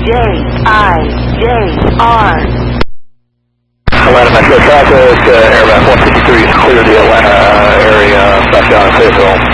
J-I-J-R. Atlanta Metro Traffic, Airback 153 is clear the Atlanta area, southbound Fayetteville.